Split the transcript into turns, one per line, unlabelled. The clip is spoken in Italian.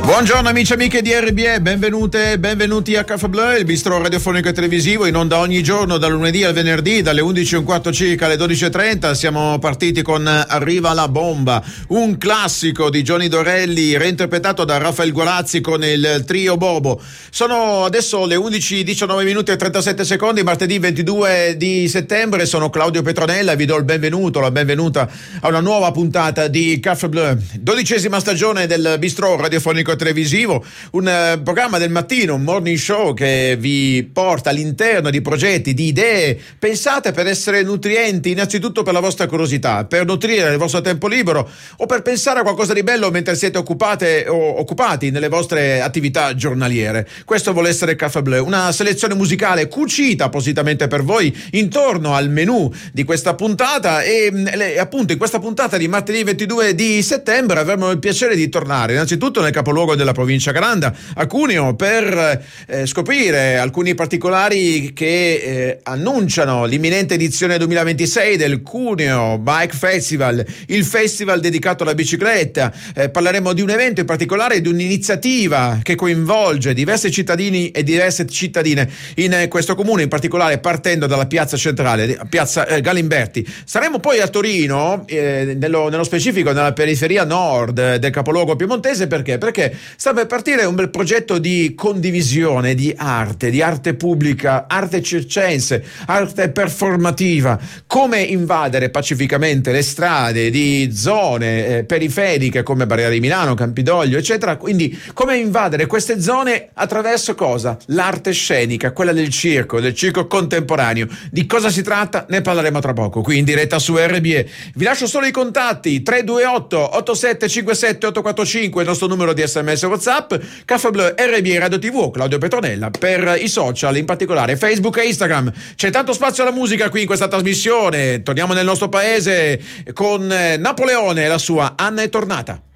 Buongiorno amici e amiche di RBE, benvenute e benvenuti a Caffè Bleu, il bistro radiofonico e televisivo in onda ogni giorno dal lunedì al venerdì dalle 11:15 circa alle 12:30. Siamo partiti con Arriva la bomba, un classico di Johnny Dorelli reinterpretato da Rafael Guarazzi con il trio Bobo. Sono adesso le 11:19 minuti e 37 secondi, martedì 22 di settembre. Sono Claudio Petronella e vi do il benvenuto, la benvenuta a una nuova puntata di Caffè Bleu, 12ª stagione del bistro radiofonico televisivo, un programma del mattino, un morning show che vi porta all'interno di progetti, di idee pensate per essere nutrienti innanzitutto per la vostra curiosità, per nutrire il vostro tempo libero o per pensare a qualcosa di bello mentre siete occupate o occupati nelle vostre attività giornaliere. Questo vuole essere Caffè Bleu, una selezione musicale cucita appositamente per voi intorno al menù di questa puntata e appunto in questa puntata di martedì 22 di settembre avremo il piacere di tornare innanzitutto nel capoluogo della provincia Granda, a Cuneo, per scoprire alcuni particolari che annunciano l'imminente edizione 2026 del Cuneo Bike Festival, il festival dedicato alla bicicletta. Parleremo di un evento in particolare, di un'iniziativa che coinvolge diversi cittadini e diverse cittadine in questo comune, in particolare partendo dalla piazza centrale, piazza Galimberti. Saremo poi a Torino, nello specifico nella periferia nord del capoluogo piemontese. Perché sta per partire un bel progetto di condivisione di arte pubblica, arte circense, arte performativa, come invadere pacificamente le strade di zone periferiche come Barriera di Milano, Campidoglio, eccetera. Quindi come invadere queste zone attraverso cosa? L'arte scenica, quella del circo contemporaneo. Di cosa si tratta? Ne parleremo tra poco, qui in diretta su RBE. Vi lascio solo i contatti: 328 8757 845, il nostro numero di SMS WhatsApp, Caffè Bleu, RBE Radio TV, Claudio Petronella per i social, in particolare Facebook e Instagram. C'è tanto spazio alla musica qui in questa trasmissione. Torniamo nel nostro paese con Napoleone e la sua Anna è tornata.